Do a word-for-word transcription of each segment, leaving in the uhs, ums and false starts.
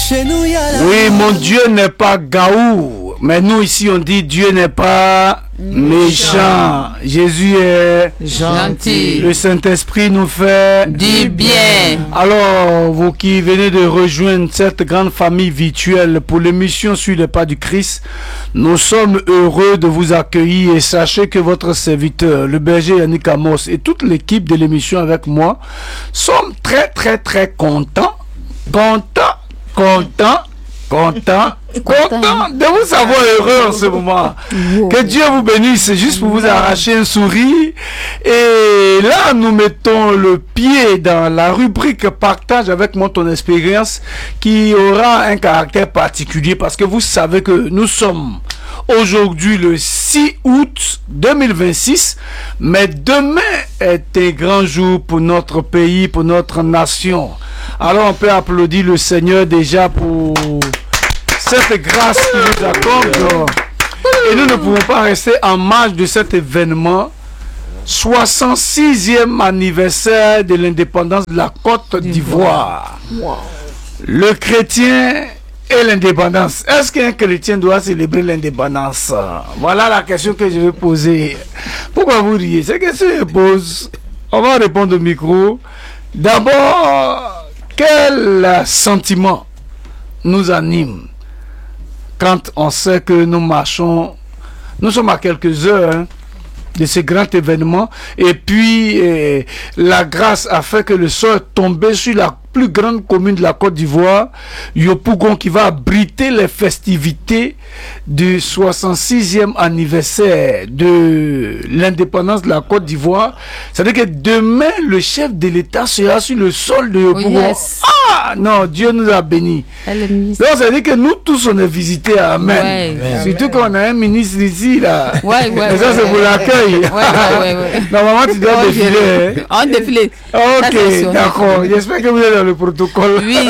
Chez nous, y a la... Oui, mon Dieu n'est pas gaou. Mais nous ici, on dit Dieu n'est pas méchant. Jésus est gentil. Le Saint-Esprit nous fait du bien. Alors, vous qui venez de rejoindre cette grande famille virtuelle pour l'émission Sur les pas du Christ, nous sommes heureux de vous accueillir et sachez que votre serviteur, le berger Yannick Amos et toute l'équipe de l'émission avec moi sommes très très très contents, contents, contents, contents, content de vous savoir heureux en ce moment. Que Dieu vous bénisse. C'est juste pour vous arracher un sourire. Et là, nous mettons le pied dans la rubrique partage avec moi ton expérience qui aura un caractère particulier parce que vous savez que nous sommes aujourd'hui le six août deux mille vingt-six, mais demain est un grand jour pour notre pays, pour notre nation. Alors on peut applaudir le Seigneur déjà pour cette grâce qu'il nous accorde. Et nous ne pouvons pas rester en marge de cet événement, soixante-sixième anniversaire de l'indépendance de la Côte d'Ivoire. Wow. Le chrétien et l'indépendance. Est-ce qu'un chrétien doit célébrer l'indépendance? Voilà la question que je vais poser. Pourquoi vous riez? Cette question je pose. On va répondre au micro. D'abord, quel sentiment nous anime quand on sait que nous marchons, nous sommes à quelques heures hein, de ce grand événement, et puis eh, la grâce a fait que le sol est tombé sur la plus grande commune de la Côte d'Ivoire, Yopougon, qui va abriter les festivités du soixante-sixième anniversaire de l'indépendance de la Côte d'Ivoire. C'est-à-dire que demain, le chef de l'État sera sur le sol de Yopougon. Oh yes. Ah non, Dieu nous a bénis. Donc, ça veut dire que nous tous, on est visités à Amen. Ouais, ouais, surtout ouais, qu'on a un ministre ici, là. Ouais, ouais, et ça, ouais, c'est pour ouais, l'accueil. Ouais, ouais, ouais. Normalement, tu dois okay. défiler. On défile. Ok, d'accord. J'espère que vous êtes dans le protocole. Oui.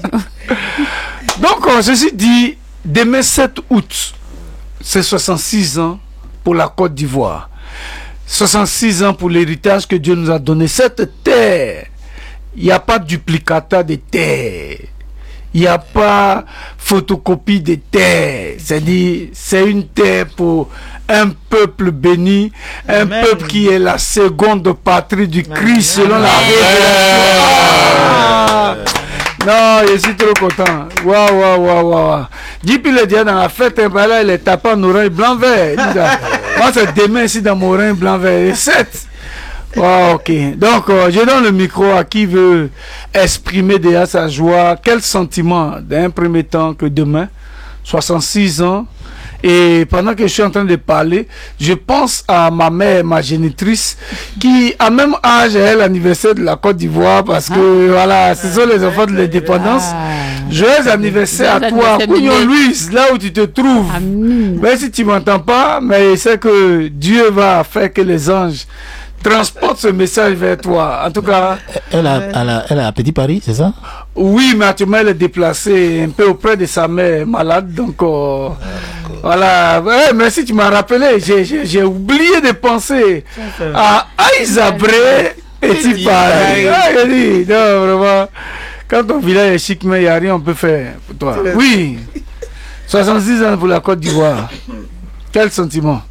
Donc, ceci dit, demain sept août, c'est soixante-six ans pour la Côte d'Ivoire. soixante-six ans pour l'héritage que Dieu nous a donné. Cette terre, il n'y a pas de duplicateur de terre. Il n'y a pas photocopie de terre. C'est-à-dire, c'est une terre pour un peuple béni, un Amen. Peuple qui est la seconde patrie du Christ selon Amen. La révélation. Ah. Non, je suis trop content. Waouh, waouh, waouh, waouh. J P le dit dans la fête, là, il est tapé en orange blanc-vert. Moi, c'est demain ici dans mon orange blanc-vert. Et sept. Oh, ok. Donc, euh, je donne le micro à qui veut exprimer déjà sa joie. Quel sentiment d'un premier temps que demain, soixante-six ans, et pendant que je suis en train de parler, je pense à ma mère, ma génitrice, qui a même âge à l'anniversaire de la Côte d'Ivoire, parce que ah. voilà, ce sont les enfants de l'indépendance. Ah. Joyeux anniversaire à toi, Cougnon Louise, là où tu te trouves. Amen. Mais si tu m'entends pas, mais c'est que Dieu va faire que les anges transporte ce message vers toi. En tout cas, elle a, elle a, elle a un petit Paris, c'est ça? Oui, mais actuellement elle est déplacée un peu auprès de sa mère malade, donc euh, voilà. Ouais, merci, tu m'as rappelé. J'ai oublié de penser à Aïsabré et tu Paris. Ah, dit, non, vraiment. Quand ton village est chic, mais il n'y a rien on peut faire pour toi. Oui, soixante-six ans pour la Côte d'Ivoire. Quel sentiment?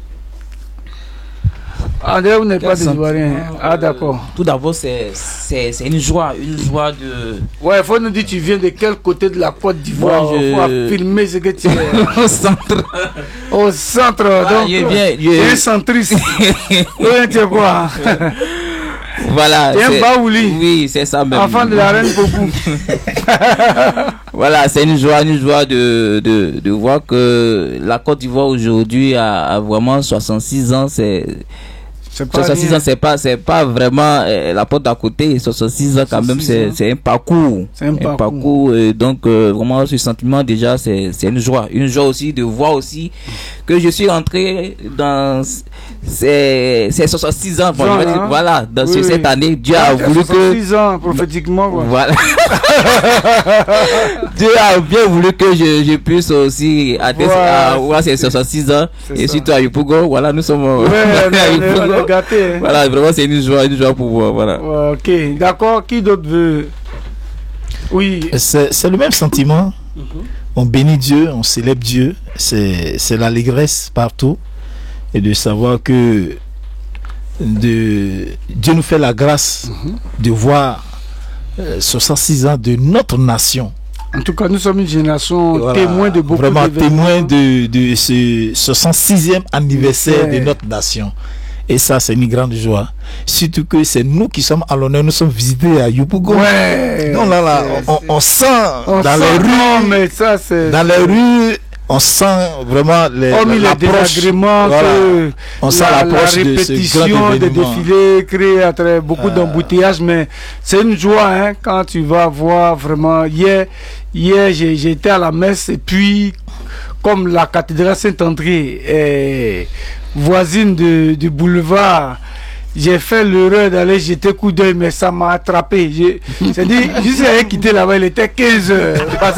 Ah, d'ailleurs, vous n'êtes pas des Ivoiriens. Ah, d'accord. Tout d'abord, c'est une joie, une joie de... Ouais, il faut nous dire, tu viens de quel côté de la Côte d'Ivoire? Il je... faut filmer ce que tu es. Au centre. Au centre, ah, donc. Il est bien. Il est un centriste. Oui, tu es quoi? Voilà. Tu es un Baouli. Oui, c'est ça même. Enfant de la reine Boubou. Voilà, c'est une joie, une joie de, de, de voir que la Côte d'Ivoire aujourd'hui a, a vraiment soixante-six ans. C'est... soixante-six ans, c'est pas, c'est pas vraiment euh, la porte d'à côté. soixante-six ans, quand même, c'est un parcours. C'est un, un parcours. parcours et donc, euh, vraiment, ce sentiment, déjà, c'est une joie. Une joie aussi de voir aussi que je suis entré dans ces, ces soixante-six ans. Bon, voilà, dire, voilà, dans oui, cette année, Dieu a voulu que. soixante-six ans, prophétiquement. Quoi. Voilà. Dieu a bien voulu que je, je puisse aussi atteindre voilà. ces soixante-six ans. Et ça. Surtout à Yopougon, voilà, nous sommes ouais, à Yopougon. Gâté, hein. Voilà, vraiment c'est une joie, une joie pour moi, voilà. Ok, d'accord. Qui d'autre veut? Oui. C'est, c'est le même sentiment. Mm-hmm. On bénit Dieu, on célèbre Dieu. C'est, c'est l'allégresse partout. Et de savoir que de, Dieu nous fait la grâce mm-hmm. de voir euh, soixante-six ans de notre nation. En tout cas, nous sommes une génération voilà, témoin de beaucoup vraiment d'événements. témoin de, de ce soixante-sixième anniversaire ouais. de notre nation. Et ça, c'est une grande joie. Surtout que c'est nous qui sommes à l'honneur. Nous sommes visités à Yopougon. Ouais. Donc là, là, on, on sent on dans sent les rues, non, mais ça, c'est, dans c'est... les rues, on sent vraiment les, hormis les désagréments, voilà. que on sent la, l'approche la de répétition ce des défilés crée à travers beaucoup euh... d'embouteillages, mais c'est une joie hein, quand tu vas voir vraiment. Hier, hier j'ai, j'ai été à la messe et puis comme la cathédrale Saint-André est voisine de, du boulevard, j'ai fait l'erreur d'aller jeter coup d'œil, mais ça m'a attrapé. J'ai, j'ai dit, juste à quitter là-bas, il était quinze heures.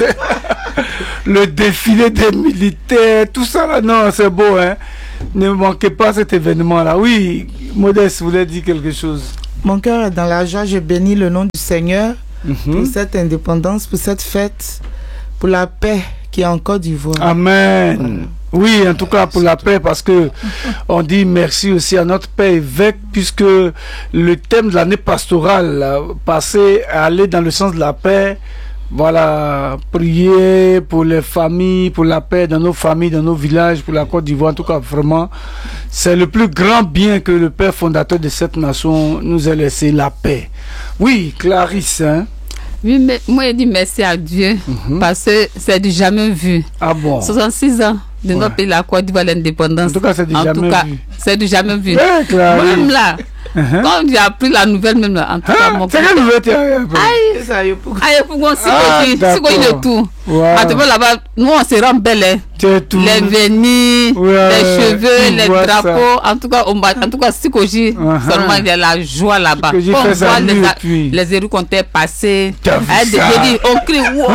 Le défilé des militaires, tout ça là, non, c'est beau, hein. Ne manquez pas cet événement-là. Oui, Modeste voulait dire quelque chose. Mon cœur est dans la joie, je bénis le nom du Seigneur mm-hmm. pour cette indépendance, pour cette fête, pour la paix qui est en Côte d'Ivoire. Amen. Voilà. Oui, en tout cas pour la paix, parce que on dit merci aussi à notre Père évêque, puisque le thème de l'année pastorale passé aller dans le sens de la paix. Voilà, prier pour les familles, pour la paix dans nos familles, dans nos villages, pour la Côte d'Ivoire. En tout cas, vraiment, c'est le plus grand bien que le Père fondateur de cette nation nous ait laissé, la paix. Oui, Clarisse, hein? Oui, mais moi, je dis merci à Dieu, mm-hmm. parce que c'est du jamais vu. Ah bon? soixante-six ans de ouais. notre pays, la Côte d'Ivoire, l'indépendance. En tout cas, c'est du en jamais tout cas, vu. C'est du jamais vu. Ouais, Clarisse. Même là, uh-huh. quand j'ai appris la nouvelle, même là, en tout cas, hein? mon c'est quelle nouvelle tu as appris? Aïe, ça y est pour aïe, pour qu'on s'y connaisse, s'y connaisse de tout. Wow. À tout là-bas, nous, on se rend belle, hein. Tout. Les vernis, ouais, les cheveux, les drapeaux, ça. En tout cas, on va, en tout cas, si que j'ai, uh-huh. seulement il y a la joie là-bas. Quand on voit les, puis... les érus qu'on t'a passés, on crie, wow!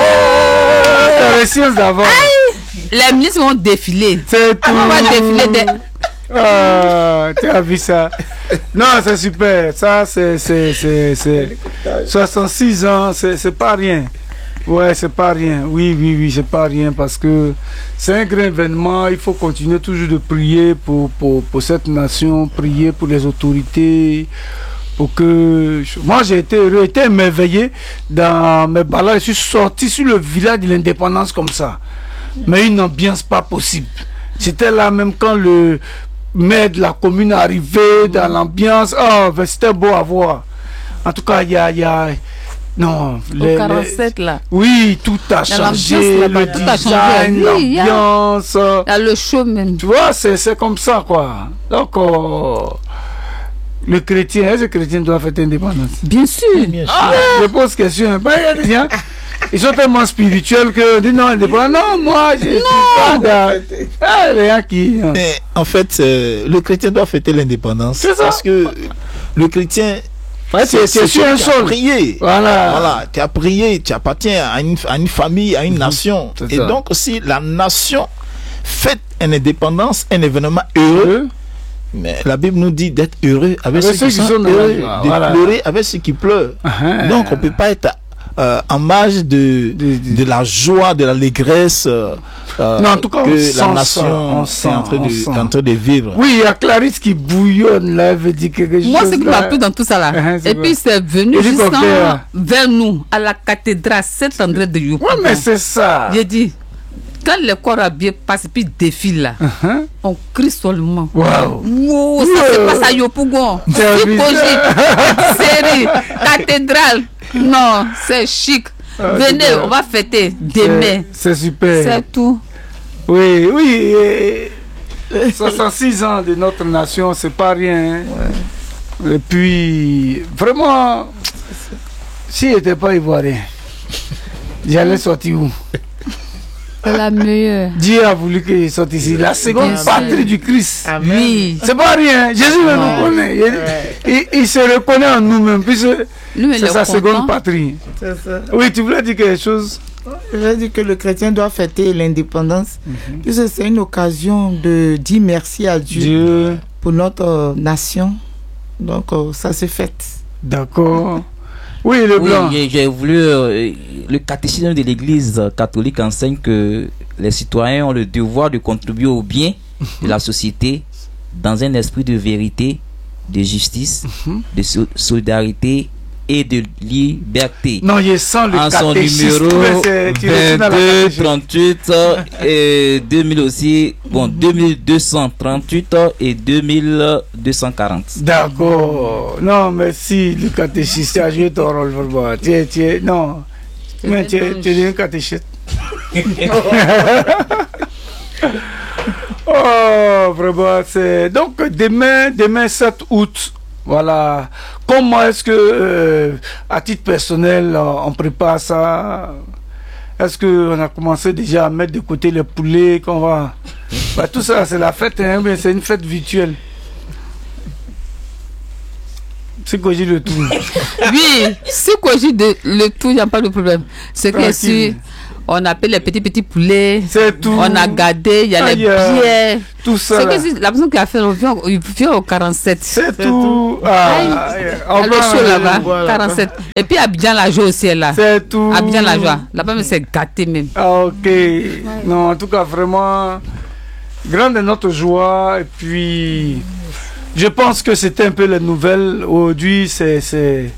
T'as réussi d'abord. Les ministres vont défiler. C'est tout. On va défiler des... Ah, tu as vu ça? Non, c'est super. Ça, c'est, c'est, c'est, c'est soixante-six ans, c'est, c'est pas rien. Ouais, c'est pas rien. Oui, oui, oui, c'est pas rien parce que c'est un grand événement. Il faut continuer toujours de prier pour, pour, pour cette nation, prier pour les autorités. Pour que moi j'ai été heureux, été émerveillé dans mes balades. Je suis sorti sur le village de l'indépendance comme ça, mais une ambiance pas possible. C'était là même quand le maire de la commune arrivait dans l'ambiance. Oh, c'était beau à voir. En tout cas, il y a, il y a non. Les, au quarante-sept les, là. Oui, tout a changé. Le tout design, l'ambiance. Il y a le show même. Tu vois, c'est, c'est comme ça quoi. Donc. Oh, le chrétien, est-ce que le chrétien doit fêter l'indépendance? Bien sûr. Bien sûr. Ah, je pose question. Ben, il y a des gens, ils sont tellement spirituels que disent non, indépendance. Non, moi, je ne suis pas dans... Ah, les gens qui... Mais, en fait, euh, le chrétien doit fêter l'indépendance. C'est ça. Parce que le chrétien... Ouais, c'est, c'est, c'est sur un sol. Prié. Voilà. Voilà. Tu as prié, tu appartiens à une, à une famille, à une mmh. nation. C'est Et ça. Donc aussi, la nation fête une indépendance, un événement heureux. Mmh. Mais la Bible nous dit d'être heureux avec, avec ceux qui sont, sont heureux, de voilà. pleurer avec ceux qui pleurent. Uh-huh. Donc on ne peut pas être euh, en marge de, de, de, de la joie, de l'allégresse euh, non, en tout cas, que la nation est en train de, en train de vivre. Oui, il y a Clarisse qui bouillonne là, elle veut dire quelque chose. Moi, ce qui m'a plu dans tout ça là, uh-huh, et puis c'est venu justement vers nous, à la cathédrale Saint-André de Yopougon. Oui, mais c'est ça. J'ai dit, quand le corps a bien passé, puis défile là, uh-huh. on crie seulement. Waouh! Wow, ça se passe à Yopougon. Série, cathédrale. Non, c'est chic. Ah, venez, c'est on va fêter demain. C'est, c'est super. C'est tout. Oui, oui. Et soixante-six ans de notre nation, c'est pas rien. Hein. Ouais. Et puis, vraiment, s'il n'était pas ivoirien, j'allais sortir où? La meilleure. Dieu a voulu qu'il sorte ici. La seconde Bien patrie sûr. Du Christ. Amen. Oui. C'est pas rien. Jésus ouais. nous connaît. Il, ouais. il, il se reconnaît en nous-mêmes. Puisque Lui, c'est sa content. Seconde patrie. C'est ça. Oui, tu voulais dire quelque chose? Je veux dire que le chrétien doit fêter l'indépendance. Mm-hmm. Puisque c'est une occasion de dire merci à Dieu, Dieu. Pour notre euh, nation. Donc, euh, ça se fête. D'accord. Oui, le oui, blanc. J'ai voulu... Euh, le catéchisme de l'Église catholique enseigne que les citoyens ont le devoir de contribuer au bien de la société dans un esprit de vérité, de justice, de so solidarité et de liberté. Non, il sent le en son numéro vingt-deux trente-huit et deux mille aussi, bon, deux mille deux cent trente-huit et deux mille deux cent quarante. D'accord. Non, merci, le catéchiste a joué ton rôle vraiment. Tu es, tu es, non, mais tu es, tu es un catéchiste. Oh, vraiment, c'est... Donc, demain, demain sept août, voilà. Comment est-ce que, euh, à titre personnel, on prépare ça? Est-ce qu'on a commencé déjà à mettre de côté les poulets qu'on va... Bah, tout ça, c'est la fête, hein, mais c'est une fête virtuelle. C'est quoi, j'ai le tout. Oui, c'est quoi, j'ai le tout, il n'y a pas de problème. C'est que si... On appelle les petits petits poulets. C'est tout. On a gardé, il y a Aïe, les billets. Tout ça. C'est que si la personne qui a fait, on vient, il vient au quarante-sept. C'est tout. Ah, elle est chaud là-bas. quarante-sept. Et puis Abidjan la joie aussi est là. C'est tout. Abidjan la joie. Là-bas, mais c'est gâté même. Ah, ok. Ouais. Non, en tout cas, vraiment, grande est notre joie. Et puis, je pense que c'était un peu la nouvelle. Aujourd'hui, c'est.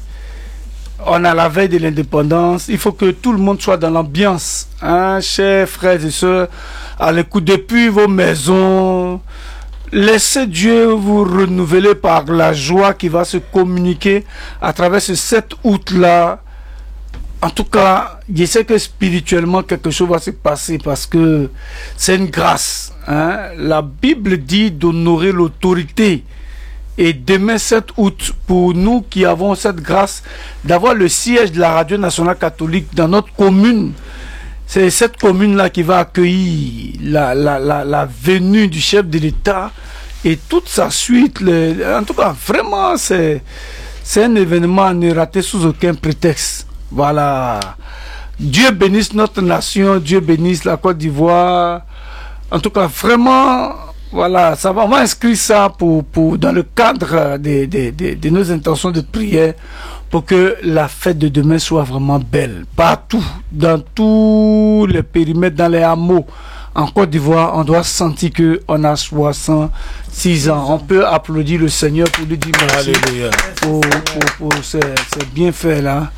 On a la veille de l'indépendance. Il faut que tout le monde soit dans l'ambiance. Hein, chers frères et sœurs, à l'écoute depuis vos maisons. Laissez Dieu vous renouveler par la joie qui va se communiquer à travers ce sept août-là. En tout cas, je sais que spirituellement, quelque chose va se passer parce que c'est une grâce. Hein. La Bible dit d'honorer l'autorité. Et demain sept août, pour nous qui avons cette grâce d'avoir le siège de la Radio Nationale Catholique dans notre commune, c'est cette commune-là qui va accueillir la, la, la, la venue du chef de l'État et toute sa suite. Le, en tout cas, vraiment, c'est un événement à ne rater sous aucun prétexte. Voilà. Dieu bénisse notre nation, Dieu bénisse la Côte d'Ivoire. En tout cas, vraiment... Voilà, ça va, on va inscrire ça pour, pour, dans le cadre de, de, de, de nos intentions de prière pour que la fête de demain soit vraiment belle. Partout, dans tous les périmètres, dans les hameaux. En Côte d'Ivoire, on doit sentir qu'on a soixante-six ans. On peut applaudir le Seigneur pour lui dire merci. Alléluia. Pour, pour, pour ces, ces bienfaits-là.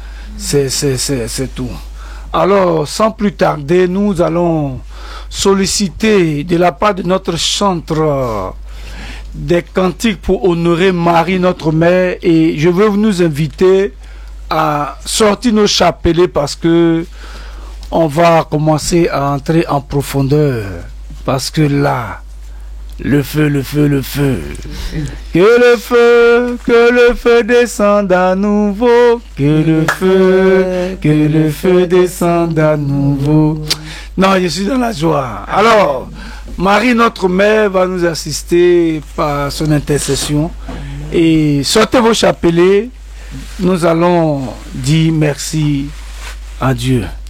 C'est tout. Alors, sans plus tarder, nous allons solliciter de la part de notre chantre des cantiques pour honorer Marie, notre mère, et je veux nous inviter à sortir nos chapelets parce que on va commencer à entrer en profondeur parce que là, le feu, le feu, le feu, que le feu, que le feu descende à nouveau, que le feu, que le feu descende à nouveau. Non, je suis dans la joie. Alors, Marie, notre mère, va nous assister par son intercession. Et sortez vos chapelets, nous allons dire merci à Dieu.